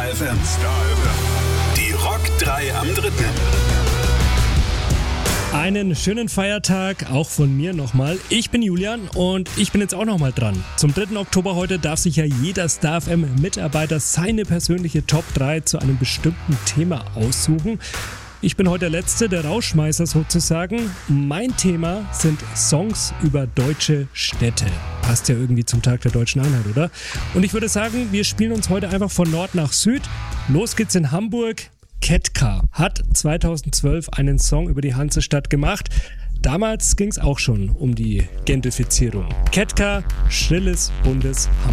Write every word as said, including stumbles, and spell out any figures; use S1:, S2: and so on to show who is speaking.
S1: F M. Die Rock drei am dritten.
S2: Einen schönen Feiertag auch von mir nochmal. Ich bin Julian und ich bin jetzt auch nochmal dran. Zum dritten Oktober heute darf sich ja jeder Star F M-Mitarbeiter seine persönliche Top drei zu einem bestimmten Thema aussuchen. Ich bin heute der Letzte, der Rausschmeißer sozusagen. Mein Thema sind Songs über deutsche Städte. Passt ja irgendwie zum Tag der Deutschen Einheit, oder? Und ich würde sagen, wir spielen uns heute einfach von Nord nach Süd. Los geht's in Hamburg. Ketka hat zweitausendzwölf einen Song über die Hansestadt gemacht. Damals ging es auch schon um die Gentrifizierung. Ketka, schrilles, buntes Hamburg.